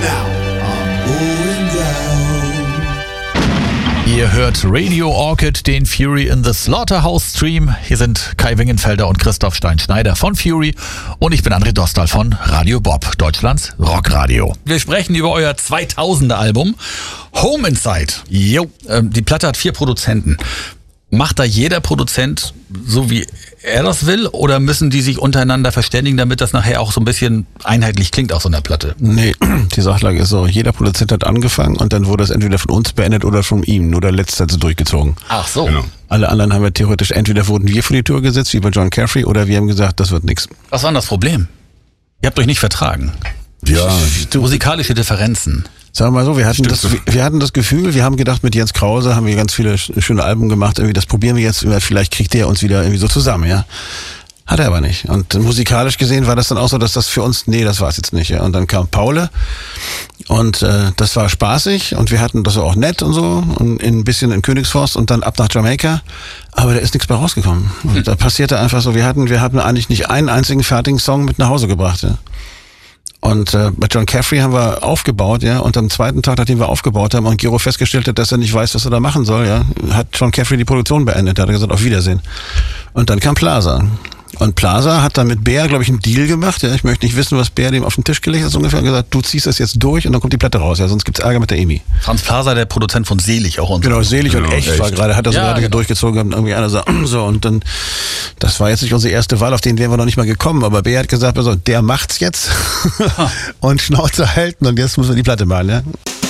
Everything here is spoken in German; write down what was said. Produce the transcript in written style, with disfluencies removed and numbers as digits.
Ihr hört Radio Orchid, den Fury in the Slaughterhouse Stream. Hier sind Kai Wingenfelder und Christoph Stein-Schneider von Fury und ich bin André Dostal von Radio Bob, Deutschlands Rockradio. Wir sprechen über euer 2000er Album Home Inside. Jo. Die Platte hat 4 Produzenten. Macht da jeder Produzent so, wie er das will, oder müssen die sich untereinander verständigen, damit das nachher auch so ein bisschen einheitlich klingt auf so einer Platte? Nee, die Sachlage ist so, jeder Produzent hat angefangen und dann wurde es entweder von uns beendet oder von ihm, nur der Letzte hat es durchgezogen. Ach so. Genau. Alle anderen haben wir theoretisch, entweder wurden wir vor die Tür gesetzt, wie bei John Caffrey, oder wir haben gesagt, das wird nichts. Was war denn das Problem? Ihr habt euch nicht vertragen. Ja. Musikalische Differenzen. Sagen wir mal so, wir hatten das Gefühl, wir haben gedacht, mit Jens Krause haben wir ganz viele schöne Alben gemacht, irgendwie das probieren wir jetzt, vielleicht kriegt der uns wieder irgendwie so zusammen, ja. Hat er aber nicht. Und musikalisch gesehen war das dann auch so, dass das für uns, nee, das war es jetzt nicht, ja. Und dann kam Paule und das war spaßig und wir hatten das war auch nett und so und ein bisschen in Königsforst und dann ab nach Jamaika, aber da ist nichts bei rausgekommen. Und da passierte einfach so, wir hatten eigentlich nicht einen einzigen fertigen Song mit nach Hause gebracht, ja. Und bei John Caffrey haben wir aufgebaut, ja, und am zweiten Tag, nachdem wir aufgebaut haben und Gero festgestellt hat, dass er nicht weiß, was er da machen soll, ja, hat John Caffrey die Produktion beendet, da hat er gesagt, auf Wiedersehen. Und dann kam Plaza. Und Plaza hat dann mit Bär, glaube ich, einen Deal gemacht, ja, ich möchte nicht wissen, was Bär dem auf den Tisch gelegt hat, so ungefähr, und gesagt, du ziehst das jetzt durch und dann kommt die Platte raus, ja, sonst gibt's Ärger mit der Emi. Franz Plaza, der Produzent von Selig auch und so. Genau, Selig und Echt war gerade, hat er so gerade durchgezogen und irgendwie einer so, und dann, das war jetzt nicht unsere erste Wahl, auf den wären wir noch nicht mal gekommen, aber Bär hat gesagt, also, der macht's jetzt und Schnauze halten und jetzt müssen wir die Platte malen, ja.